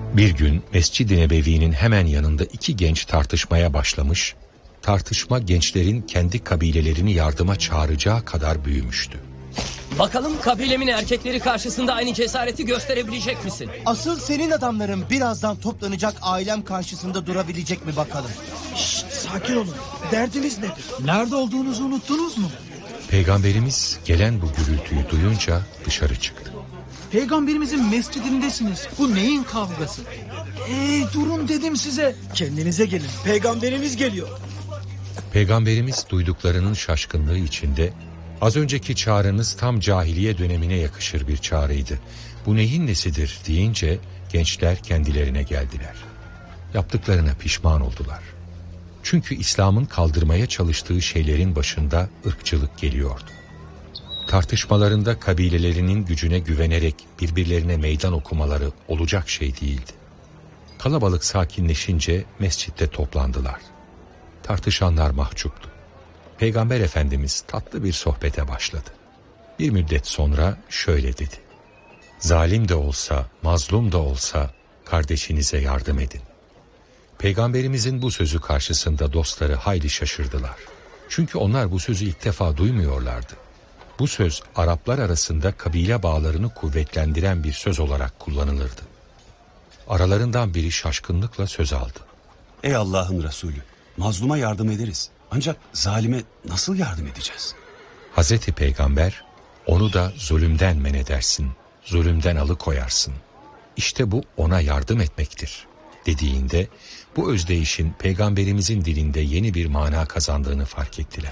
Bir gün Mescid-i Nebevi'nin hemen yanında iki genç tartışmaya başlamış, tartışma gençlerin kendi kabilelerini yardıma çağıracağı kadar büyümüştü. Bakalım kabilemin erkekleri karşısında aynı cesareti gösterebilecek misin? Asıl senin adamların birazdan toplanacak ailem karşısında durabilecek mi bakalım? Şşt, sakin olun. Derdiniz nedir? Nerede olduğunuzu unuttunuz mu? Peygamberimiz gelen bu gürültüyü duyunca dışarı çıktı. Peygamberimizin mescidindesiniz. Bu neyin kavgası? Durun dedim size. Kendinize gelin. Peygamberimiz geliyor. Peygamberimiz duyduklarının şaşkınlığı içinde, az önceki çağrınız tam cahiliye dönemine yakışır bir çağrıydı, bu neyin nesidir deyince gençler kendilerine geldiler. Yaptıklarına pişman oldular. Çünkü İslam'ın kaldırmaya çalıştığı şeylerin başında ırkçılık geliyordu. Tartışmalarında kabilelerinin gücüne güvenerek birbirlerine meydan okumaları olacak şey değildi. Kalabalık sakinleşince mescitte toplandılar. Tartışanlar mahcuptu. Peygamber Efendimiz tatlı bir sohbete başladı. Bir müddet sonra şöyle dedi: zalim de olsa, mazlum da olsa kardeşinize yardım edin. Peygamberimizin bu sözü karşısında dostları hayli şaşırdılar. Çünkü onlar bu sözü ilk defa duymuyorlardı. Bu söz Araplar arasında kabile bağlarını kuvvetlendiren bir söz olarak kullanılırdı. Aralarından biri şaşkınlıkla söz aldı. Ey Allah'ın Resulü, mazluma yardım ederiz. Ancak zalime nasıl yardım edeceğiz? Hazreti Peygamber, onu da zulümden men edersin, zulümden alıkoyarsın. İşte bu ona yardım etmektir dediğinde, bu özdeyişin Peygamberimizin dilinde yeni bir mana kazandığını fark ettiler.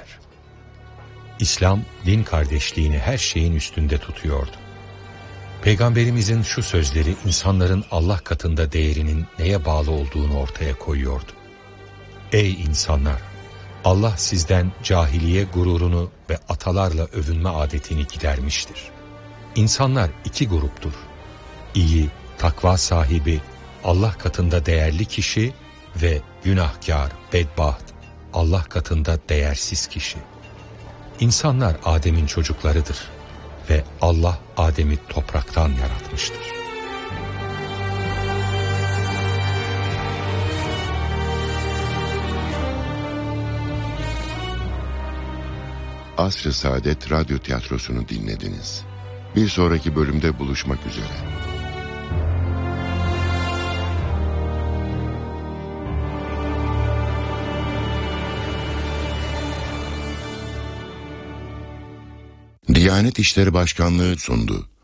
İslam, din kardeşliğini her şeyin üstünde tutuyordu. Peygamberimizin şu sözleri insanların Allah katında değerinin neye bağlı olduğunu ortaya koyuyordu. Ey insanlar! Allah sizden cahiliye gururunu ve atalarla övünme adetini gidermiştir. İnsanlar iki gruptur. İyi, takva sahibi, Allah katında değerli kişi ve günahkar, bedbaht, Allah katında değersiz kişi. İnsanlar Adem'in çocuklarıdır ve Allah Adem'i topraktan yaratmıştır. Asr-ı Saadet Radyo Tiyatrosu'nu dinlediniz. Bir sonraki bölümde buluşmak üzere. Diyanet İşleri Başkanlığı sundu.